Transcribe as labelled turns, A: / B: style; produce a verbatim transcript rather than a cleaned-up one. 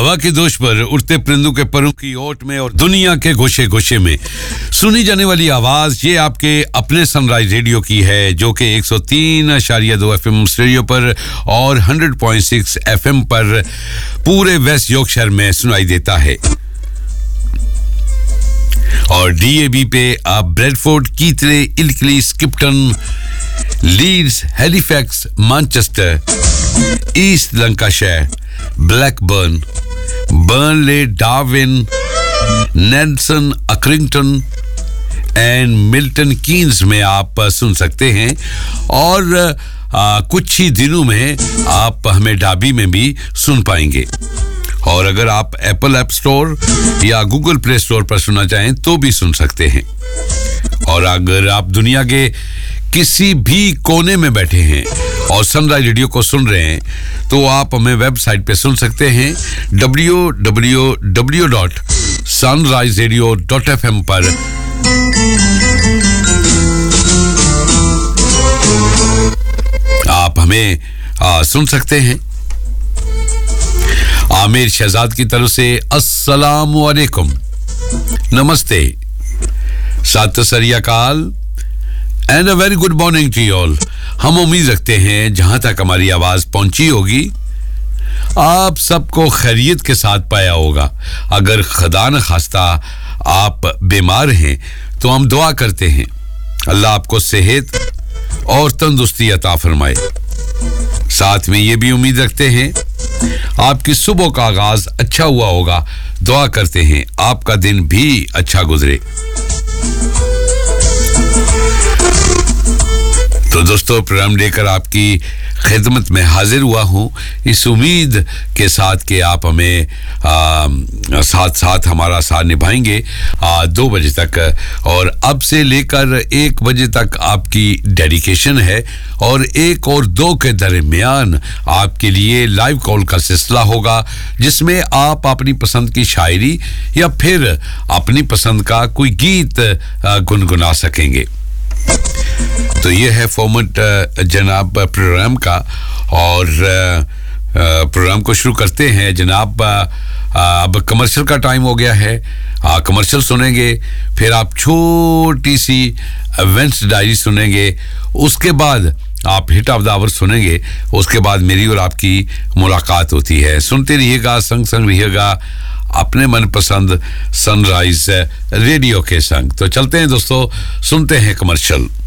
A: हवा के दोष पर उड़ते परिंदों के परों की ओट में और दुनिया के गोशे गोशे में सुनी जाने वाली आवाज ये आपके अपने सनराइज रेडियो की है, जो कि एक सौ तीन दशमलव दो एफएम स्टेरियो पर और सौ पॉइंट छह एफएम पर पूरे वेस्ट यॉर्कशायर में सुनाई देता है। और डीएबी पे आप Bradford, कीथले, इल्कली, स्किप्टन, Leeds, Halifax, Manchester, east Lancashire, Blackburn, Burnley, Darwin, Nelson, अक्रिंगटन and Milton Keynes में आप सुन सकते हैं। और आ, कुछ ही दिनों में आप हमें डाबी में भी सुन पाएंगे। और अगर आप एप्पल ऐप स्टोर या गूगल प्ले स्टोर पर सुनना चाहें तो भी सुन सकते हैं। और अगर आप दुनिया के किसी भी कोने में बैठे हैं और सनराइज रेडियो को सुन रहे हैं तो आप हमें वेबसाइट पे सुन सकते हैं W W W dot sunrise radio dot F M पर। आप हमें आ, सुन सकते हैं। आमिर शहजाद की तरफ से अस्सलाम वालेकुम, नमस्ते, सत श्री अकाल and a very good morning to you all. हम उम्मीद रखते हैं जहां तक हमारी आवाज पहुंची होगी आप सबको खैरियत के साथ पाया होगा। अगर खुदा न खास्ता आप बीमार हैं तो हम दुआ करते हैं अल्लाह आपको सेहत और तंदुरुस्ती अता फरमाए। साथ में ये भी उम्मीद रखते हैं आपकी सुबह का आगाज अच्छा हुआ होगा। दुआ करते हैं आपका दिन भी अच्छा गुजरे। तो दोस्तों, प्रोग्राम लेकर आपकी खिदमत में हाजिर हुआ हूं इस उम्मीद के साथ कि आप हमें आ, साथ साथ हमारा साथ निभाएंगे आ, दो बजे तक। और अब से लेकर एक बजे तक आपकी डेडिकेशन है और एक और दो के दरमियान आपके लिए लाइव कॉल का सिलसिला होगा जिसमें आप अपनी पसंद की शायरी या फिर अपनी पसंद का कोई गीत गुनगुना सकेंगे। तो ये है फॉर्मेट जनाब प्रोग्राम का। और प्रोग्राम को शुरू करते हैं जनाब। अब कमर्शियल का टाइम हो गया है, कमर्शियल सुनेंगे, फिर आप छोटी सी इवेंट्स डायरी सुनेंगे, उसके बाद आप हिट ऑफ द आवर सुनेंगे, उसके बाद मेरी और आपकी मुलाकात होती है। सुनते रहिएगा, संग संग रहिएगा अपने मनपसंद सनराइज रेडियो के संग। तो चलते हैं दोस्तों, सुनते हैं कमर्शियल।